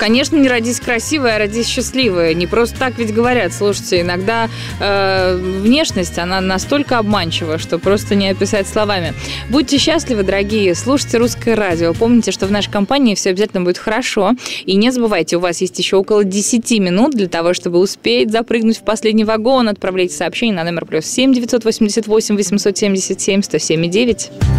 конечно, не родись красивой, а родись счастливой. Не просто так ведь говорят. Слушайте, иногда внешность, она настолько обманчива, что просто не описать словами. Будьте счастливы, дорогие, слушайте Русское радио. Помните, что в нашей компании все обязательно будет хорошо. И не забывайте, у вас есть еще около 10 минут для того, чтобы успеть запрыгнуть в последний вагон. Отправляйте сообщение на номер +7 988 877 107 9.